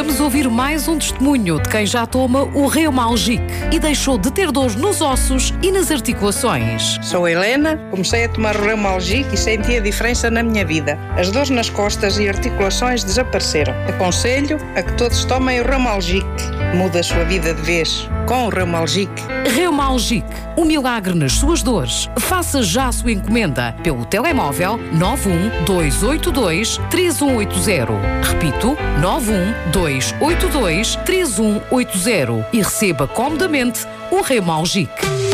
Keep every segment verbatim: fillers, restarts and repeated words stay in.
Vamos ouvir mais um testemunho de quem já toma o Reumalgic e deixou de ter dores nos ossos e nas articulações. Sou a Helena, comecei a tomar o Reumalgic e senti a diferença na minha vida. As dores nas costas e articulações desapareceram. Aconselho a que todos tomem o Reumalgic. Muda a sua vida de vez com o Reumalgic. Reumalgic, o milagre nas suas dores. Faça já a sua encomenda pelo telemóvel nove um dois oito dois três um oito zero. Repito, nove um dois oito dois três um oito zero e receba comodamente o Reumalgic.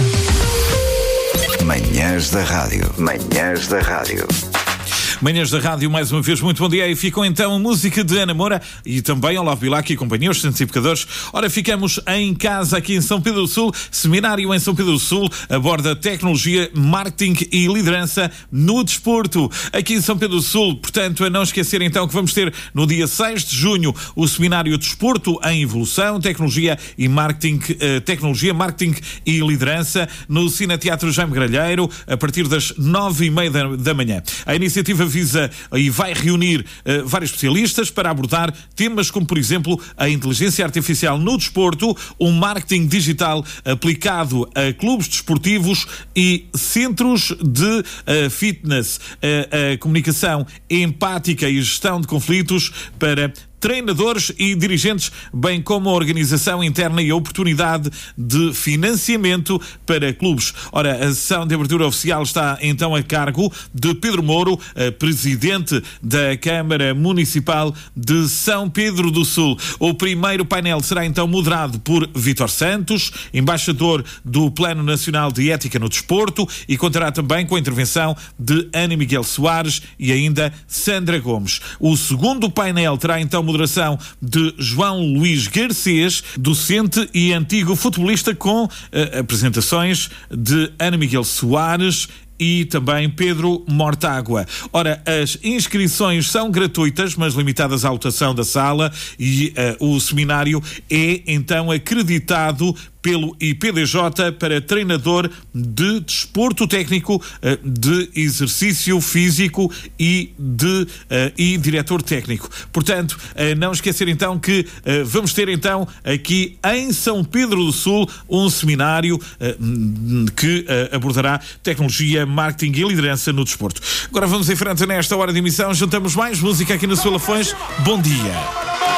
Manhãs da Rádio. Manhãs da Rádio. Manhãs da Rádio, mais uma vez, muito bom dia. E ficam então a música de Ana Moura e também Olavo Bilac e companhia, os Sensificadores. Ora, ficamos em casa aqui em São Pedro do Sul. Seminário em São Pedro do Sul aborda tecnologia, marketing e liderança no desporto. Aqui em São Pedro do Sul, portanto, a não esquecer então que vamos ter no dia seis de junho o Seminário Desporto em Evolução, Tecnologia e Marketing, eh, Tecnologia, Marketing e Liderança no Cineteatro Jaime Gralheiro, a partir das nove e meia da, da manhã. A iniciativa visa e vai reunir uh, vários especialistas para abordar temas como, por exemplo, a inteligência artificial no desporto, o marketing digital aplicado a clubes desportivos e centros de uh, fitness, uh, a comunicação empática e gestão de conflitos para treinadores e dirigentes, bem como a organização interna e a oportunidade de financiamento para clubes. Ora, a sessão de abertura oficial está então a cargo de Pedro Mouro, presidente da Câmara Municipal de São Pedro do Sul. O primeiro painel será então moderado por Vítor Santos, embaixador do Plano Nacional de Ética no Desporto, e contará também com a intervenção de Ana Miguel Soares e ainda Sandra Gomes. O segundo painel terá então moderação de João Luís Garcês, docente e antigo futebolista, com uh, apresentações de Ana Miguel Soares e também Pedro Mortágua. Ora, as inscrições são gratuitas, mas limitadas à lotação da sala, e uh, o seminário é então acreditado pelo I P D J para treinador de desporto técnico, de exercício físico e de e diretor técnico. Portanto, não esquecer então que vamos ter então aqui em São Pedro do Sul um seminário que abordará tecnologia, marketing e liderança no desporto. Agora vamos em frente nesta hora de emissão, juntamos mais música aqui no Sul Lafões. Bom dia.